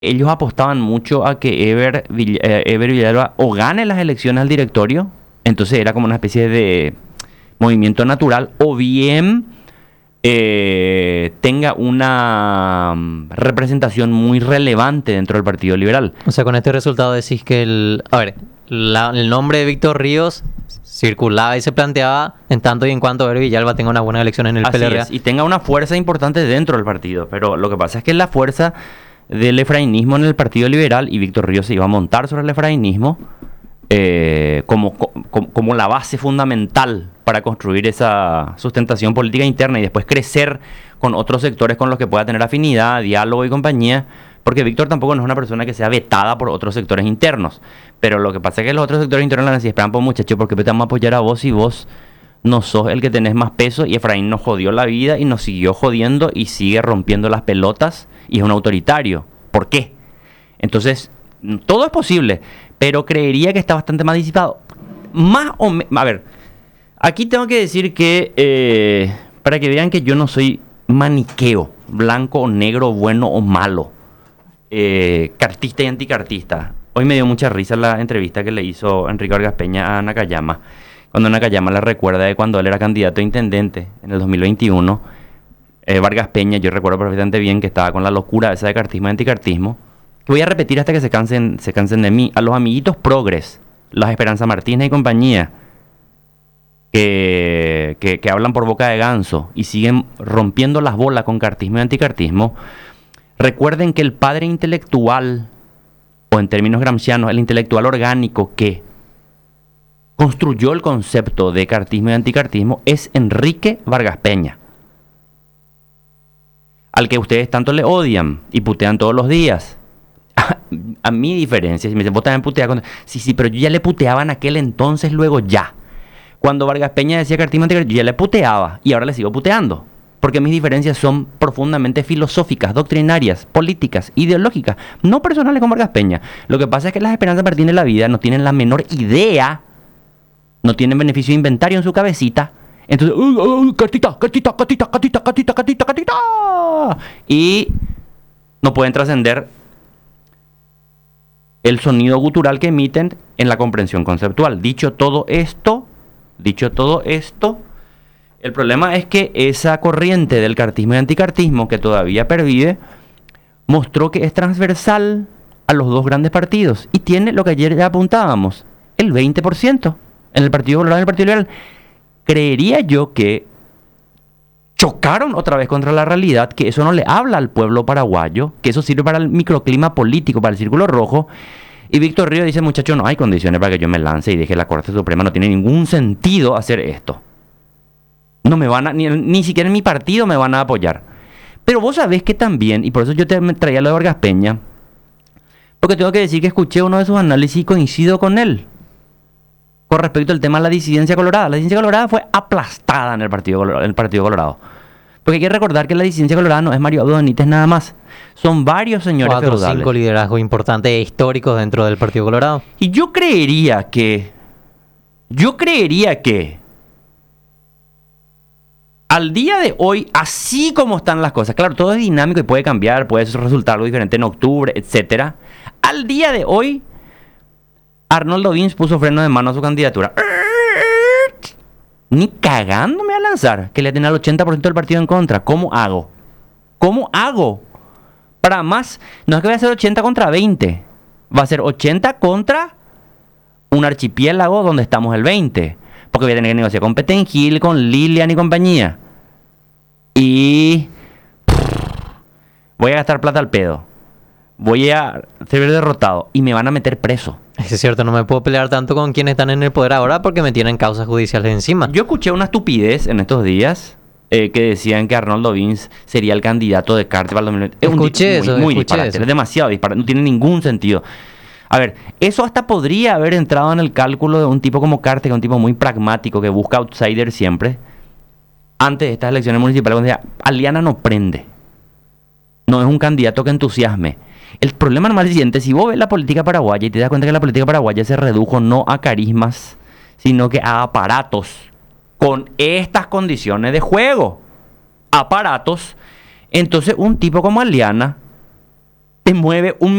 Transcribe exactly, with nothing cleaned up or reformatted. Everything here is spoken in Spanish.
ellos apostaban mucho a que Ever, Vill- eh, Ever Villalba o gane las elecciones al directorio, entonces era como una especie de movimiento natural, o bien eh, tenga una mm, representación muy relevante dentro del Partido Liberal. O sea, con este resultado decís que el... A ver, la- el nombre de Víctor Ríos circulaba y se planteaba en tanto y en cuanto Ever Villalba tenga una buena elección en el Así P L R A. es, y tenga una fuerza importante dentro del partido, pero lo que pasa es que la fuerza del efrainismo en el Partido Liberal, y Víctor Ríos se iba a montar sobre el efrainismo eh, como, co- como, como la base fundamental para construir esa sustentación política interna y después crecer con otros sectores con los que pueda tener afinidad, diálogo y compañía, porque Víctor tampoco no es una persona que sea vetada por otros sectores internos, pero lo que pasa es que los otros sectores internos le van a decir, esperan, pues muchacho, ¿por qué te vamos a apoyar a vos si vos no sos el que tenés más peso? Y Efraín nos jodió la vida y nos siguió jodiendo y sigue rompiendo las pelotas y es un autoritario. ¿Por qué? Entonces, mm, todo es posible, pero creería que está bastante más disipado. Más o menos... A ver, aquí tengo que decir que, eh, para que vean que yo no soy maniqueo, blanco o negro, bueno o malo, eh, cartista y anticartista. Hoy me dio mucha risa la entrevista que le hizo Enrique Vargas Peña a Nakayama, cuando Nakayama le recuerda de cuando él era candidato a intendente en el dos mil veintiuno. eh, Vargas Peña, yo recuerdo perfectamente bien que estaba con la locura esa de cartismo y anticartismo, que voy a repetir hasta que se cansen, se cansen de mí. A los amiguitos progres, las Esperanza Martínez y compañía, que, que, que hablan por boca de ganso y siguen rompiendo las bolas con cartismo y anticartismo, recuerden que el padre intelectual, o en términos gramscianos, el intelectual orgánico que construyó el concepto de cartismo y anticartismo es Enrique Vargas Peña, al que ustedes tanto le odian y putean todos los días. A, a mi diferencia, si me dicen, vos también puteas con... Sí, sí, pero yo ya le puteaba en aquel entonces, luego ya. Cuando Vargas Peña decía cartismo anticartismo, yo ya le puteaba y ahora le sigo puteando. Porque mis diferencias son profundamente filosóficas, doctrinarias, políticas, ideológicas, no personales con Vargas Peña. Lo que pasa es que las Esperanzas Martínez de la vida no tienen la menor idea, no tienen beneficio de inventario en su cabecita. Entonces, "Uy, uy, cartita, cartita, cartita, cartita, cartita, cartita, cartita". Y no pueden trascender el sonido gutural que emiten en la comprensión conceptual. Dicho todo esto, dicho todo esto, el problema es que esa corriente del cartismo y anticartismo que todavía pervive mostró que es transversal a los dos grandes partidos y tiene lo que ayer ya apuntábamos, el veinte por ciento en el Partido Colorado y en el Partido Liberal. Creería yo que chocaron otra vez contra la realidad, que eso no le habla al pueblo paraguayo, que eso sirve para el microclima político, para el círculo rojo. Y Víctor Río dice, muchacho, no hay condiciones para que yo me lance y deje la Corte Suprema, no tiene ningún sentido hacer esto. No me van a, ni, ni siquiera en mi partido me van a apoyar. Pero vos sabés que también, y por eso yo te traía lo de Vargas Peña, porque tengo que decir que escuché uno de sus análisis y coincido con él, con respecto al tema de la disidencia colorada. La disidencia colorada fue aplastada en el Partido Colorado. En el Partido Colorado. Porque hay que recordar que la disidencia colorada no es Mario Abdo Benítez nada más. Son varios señores Cuatro o feudales. cinco liderazgos importantes e históricos dentro del Partido Colorado. Y yo creería que... Yo creería que... Al día de hoy, así como están las cosas, claro, todo es dinámico y puede cambiar, puede resultar algo diferente en octubre, etcétera. Al día de hoy, Arnoldo Vince puso freno de mano a su candidatura. Ni cagando me va a lanzar, que le tiene al ochenta por ciento del partido en contra. ¿Cómo hago? ¿Cómo hago? Para más, no es que vaya a ser ochenta contra veinte. Va a ser ochenta contra un archipiélago donde estamos el veinte. Porque voy a tener que negociar con Petengil, con Lilian y compañía. Y... voy a gastar plata al pedo. Voy a ser derrotado y me van a meter preso. Es cierto, no me puedo pelear tanto con quienes están en el poder ahora porque me tienen causas judiciales encima. Yo escuché una estupidez en estos días eh, que decían que Arnoldo Vince sería el candidato de Carter para el dos mil veinte. Es Escuché un di- eso, muy, muy escuché disparate, eso. es demasiado disparate, no tiene ningún sentido. A ver, eso hasta podría haber entrado en el cálculo de un tipo como Carter, que es un tipo muy pragmático, que busca outsider siempre. Antes de estas elecciones municipales, cuando decía, Aliana no prende. No es un candidato que entusiasme. El problema normal es el siguiente: si vos ves la política paraguaya y te das cuenta que la política paraguaya se redujo no a carismas, sino que a aparatos con estas condiciones de juego. Aparatos. Entonces un tipo como Aliana te mueve un